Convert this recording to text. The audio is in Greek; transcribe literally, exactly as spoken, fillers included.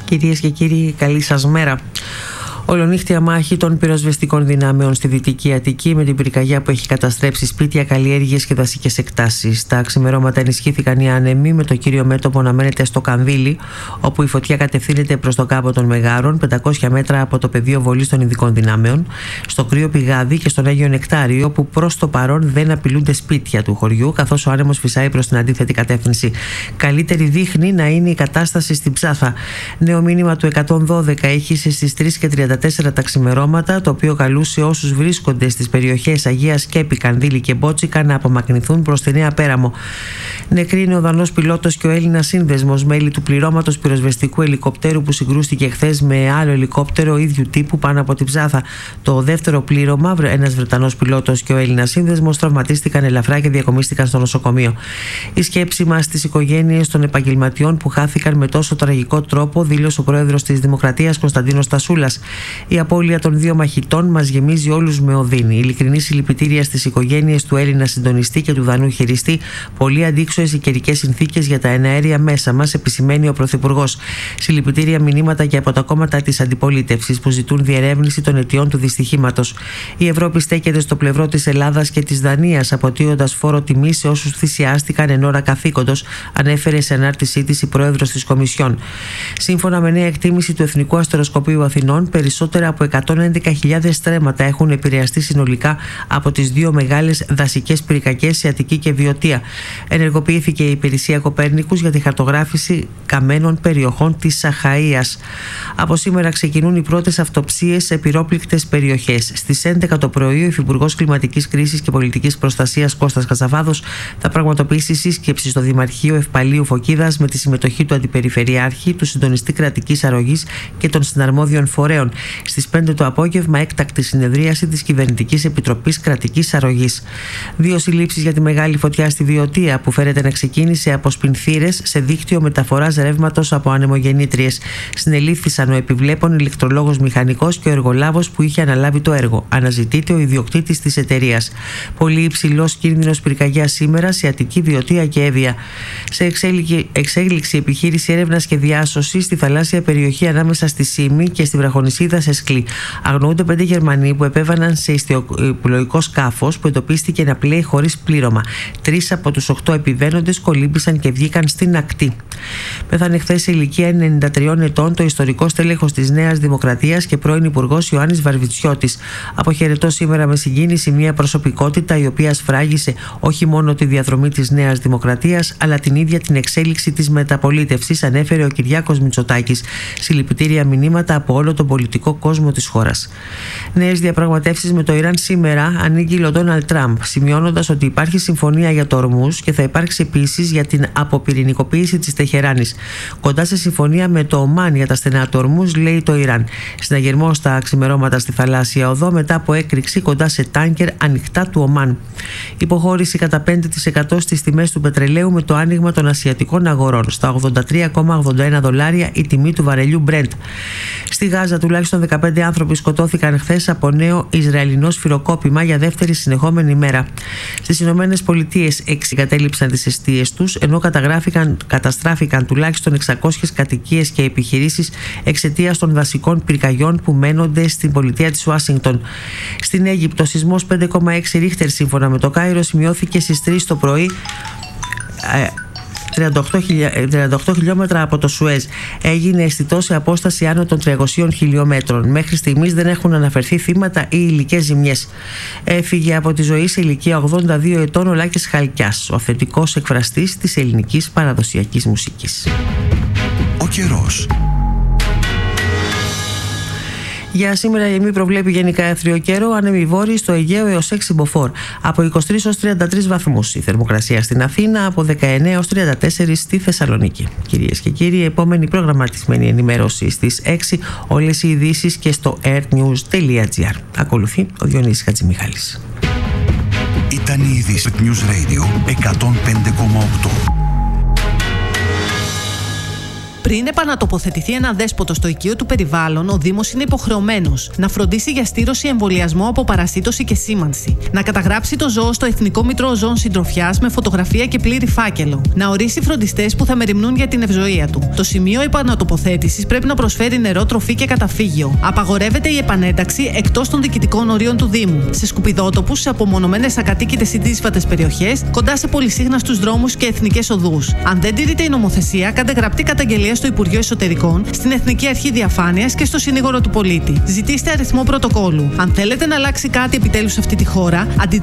Κυρίες και κύριοι, καλή σας μέρα. Ολονύχτια μάχη των πυροσβεστικών δυνάμεων στη Δυτική Αττική με την πυρκαγιά που έχει καταστρέψει σπίτια, καλλιέργειες και δασικές εκτάσεις. Τα ξημερώματα ενισχύθηκαν οι άνεμοι, με το κύριο μέτωπο να μένεται στο Κανδύλι, όπου η φωτιά κατευθύνεται προς το κάμπο των Μεγάρων, πεντακόσια μέτρα από το πεδίο βολής των ειδικών δυνάμεων, στο Κρύο Πηγάδι και στον Άγιο Νεκτάριο, που προς το παρόν δεν απειλούνται σπίτια του χωριού, καθώς ο άνεμος φυσάει προς την αντίθετη κατεύθυνση. Καλύτερη δείχνει να είναι η κατάσταση στην Ψάθα. Νέο μήνυμα του εκατόν δώδεκα ήχησε στις τρεις και τριάντα τέσσερα τα ξημερώματα, το οποίο καλούσε όσους βρίσκονται στις περιοχές Αγία Σκέπη, Κανδύλι και Μπότσικα να απομακρυνθούν προς τη Νέα Πέραμο. Νεκροί είναι ο Δανός πιλότος και ο Έλληνας σύνδεσμος, μέλη του πληρώματος πυροσβεστικού ελικοπτέρου που συγκρούστηκε χθες με άλλο ελικόπτερο ίδιου τύπου πάνω από την Ψάθα. Το δεύτερο πλήρωμα, ένας Βρετανός πιλότος και ο Έλληνας σύνδεσμος, τραυματίστηκαν ελαφρά και διακομίστηκαν στο νοσοκομείο. Η σκέψη μας στις οικογένειες των επαγγελματιών που χάθηκαν με τόσο τραγικό τρόπο, δήλωσε ο πρόεδρος της Δημοκρατίας Κωνσταντίνος Τασούλας. Η απώλεια των δύο μαχητών μας γεμίζει όλους με οδύνη. Ειλικρινή συλληπιτήρια στις οικογένειες του Έλληνα συντονιστή και του Δανού χειριστή. Πολύ αντίξωες οι καιρικές συνθήκες για τα εναέρια μέσα μας, επισημαίνει ο Πρωθυπουργός. Συλληπιτήρια μηνύματα και από τα κόμματα της αντιπολίτευσης που ζητούν διερεύνηση των αιτιών του δυστυχήματος. Η Ευρώπη στέκεται στο πλευρό της Ελλάδας και της Δανίας, αποτείοντας φόρο τιμή σε όσους θυσιάστηκαν εν ώρα καθήκοντος, ανέφερε σε ανάρτησή της η πρόεδρος της Κομισιόν. Σύμφωνα με νέα εκτίμηση του Εθνικού Αστεροσκοπείου Αθηνών, περισσότερα από εκατόν έντεκα χιλιάδες στρέμματα έχουν επηρεαστεί συνολικά από τις δύο μεγάλες δασικές πυρκαγιές σε Αττική και Βιωτία. Ενεργοποιήθηκε η υπηρεσία Κοπέρνικους για τη χαρτογράφηση καμένων περιοχών της Αχαΐας. Από σήμερα ξεκινούν οι πρώτες αυτοψίες σε πυρόπληκτες περιοχές. Στις έντεκα το πρωί, ο Υφυπουργός Κλιματικής Κρίσης και Πολιτικής Προστασίας Κώστας Κατσαβάδος θα πραγματοποιήσει σύσκεψη στο Δημαρχείο Ευπαλίου Φωκίδας με τη συμμετοχή του Αντιπεριφερειάρχη, του Συντονιστή Κρατικής Αρρωγής και των συναρμόδιων φορέων. Στις πέντε το απόγευμα, έκτακτη συνεδρίαση της Κυβερνητικής Επιτροπής Κρατικής Αρρωγής. Δύο συλλήψεις για τη μεγάλη φωτιά στη Βιωτία, που φέρεται να ξεκίνησε από σπινθήρες σε δίκτυο μεταφοράς ρεύματος από ανεμογεννήτριες. Συνελήφθησαν ο επιβλέπων ηλεκτρολόγος μηχανικός και ο εργολάβος που είχε αναλάβει το έργο. Αναζητείται ο ιδιοκτήτης της εταιρείας. Πολύ υψηλός κίνδυνος πυρκαγιάς σήμερα σε Αττική, Βιωτία και Εύβοια. Σε εξέλιξη, εξέλιξη επιχείρηση έρευνας και διάσωσης στη θαλάσσια περιοχή ανάμεσα στη Σύμη και στη Βραχονησίδα σε Σκλή. Αγνοούνται πέντε Γερμανοί που επέβαναν σε ιστιοπλοϊκό σκάφος που εντοπίστηκε να πλέει χωρίς πλήρωμα. Τρεις από τους οκτώ επιβαίνοντες κολύμπησαν και βγήκαν στην ακτή. Πέθανε χθες σε ηλικία ενενήντα τριών ετών το ιστορικό στέλεχος της Νέας Δημοκρατίας και πρώην Υπουργός Ιωάννης Βαρβιτσιώτης. Αποχαιρετώ σήμερα με συγκίνηση μια προσωπικότητα η οποία σφράγισε όχι μόνο τη διαδρομή της Νέας Δημοκρατίας, αλλά την ίδια την εξέλιξη της μεταπολίτευσης, ανέφερε ο Κυριάκος Μητσοτάκης. Συλληπιτήρια μηνύματα από όλο τον πολιτικό κόσμο της χώρας. Νέες διαπραγματεύσεις με το Ιράν σήμερα, ανήγγειλε ο Ντόναλντ Τραμπ, σημειώνοντας ότι υπάρχει συμφωνία για το Ορμούζ και θα υπάρξει επίσης για την αποπυρηνικοποίηση της Τεχεράνης. Κοντά σε συμφωνία με το Ομάν για τα στενά του Ορμούζ, λέει το Ιράν. Συναγερμό στα ξημερώματα στη θαλάσσια οδό μετά από έκρηξη κοντά σε τάνκερ ανοιχτά του Ομάν. Υποχώρηση κατά πέντε τοις εκατό στις τιμές του πετρελαίου με το άνοιγμα των ασιατικών αγορών. Στα ογδόντα τρία κόμμα ογδόντα ένα δολάρια η τιμή του βαρελιού Brent. Στη Γάζα τουλάχιστον δεκαπέντε άνθρωποι σκοτώθηκαν χθες από νέο Ισραηλινό σφυροκόπημα για δεύτερη συνεχόμενη μέρα. Στις Ηνωμένες Πολιτείες έξι κατέληψαν τις εστίες τους, ενώ καταστράφηκαν τουλάχιστον εξακόσιες κατοικίες και επιχειρήσεις εξαιτίας των δασικών πυρκαγιών που μένονται στην πολιτεία της Ουάσιγκτον. Στην Αίγυπτο, σεισμός πέντε κόμμα έξι ρίχτερ σύμφωνα με το Κάιρο σημειώθηκε στις τρεις το πρωί. τριάντα οκτώ χιλιόμετρα από το Σουέζ. Έγινε αισθητό σε απόσταση άνω των τριακοσίων χιλιόμετρων. Μέχρι στιγμής δεν έχουν αναφερθεί θύματα ή υλικές ζημιές. Έφυγε από τη ζωή σε ηλικία ογδόντα δύο ετών ο Λάκης Χαλκιάς, ο αυθεντικός εκφραστής της ελληνικής παραδοσιακής μουσικής. Ο καιρός. Για σήμερα η ΕΜΗ προβλέπει γενικά αίθριο καιρό, άνεμοι βόρειοι στο Αιγαίο έως έξι μποφόρ. Από είκοσι τρεις έως τριάντα τρεις βαθμούς η θερμοκρασία στην Αθήνα, από δεκαεννέα έως τριάντα τέσσερα στη Θεσσαλονίκη. Κυρίες και κύριοι, επόμενη προγραμματισμένη ενημέρωση στις έξι, όλες οι ειδήσεις και στο airnews τελεία gr. Ακολουθεί ο Διονύσης Χατζημιχάλης. Ήταν η είδηση News Radio εκατόν πέντε κόμμα οκτώ. Πριν επανατοποθετηθεί ένα δέσποτο στο οικείο του περιβάλλον, ο Δήμος είναι υποχρεωμένος να φροντίσει για στήρωση, εμβολιασμό από παρασίτωση και σήμανση, να καταγράψει το ζώο στο Εθνικό Μήτρο Ζώων Συντροφιάς με φωτογραφία και πλήρη φάκελο, να ορίσει φροντιστές που θα μεριμνούν για την ευζοία του. Το σημείο επανατοποθέτησης πρέπει να προσφέρει νερό, τροφή και καταφύγιο. Απαγορεύεται η επανένταξη εκτός των διοικητικών ορίων του Δήμου, σε σκουπιδότοπους, σε απομονωμένες ακατοίκητες ή δύσβατες περιοχές, κοντά σε πολυσύχναστους δρόμους και εθνικές οδούς. Αν δεν τηρείται η νομοθεσία, κάντε γραπτή καταγγελία στο Υπουργείο Εσωτερικών, στην Εθνική Αρχή Διαφάνειας και στο Συνήγορο του Πολίτη. Ζητήστε αριθμό πρωτοκόλου. Αν θέλετε να αλλάξει κάτι επιτέλους σε αυτή τη χώρα,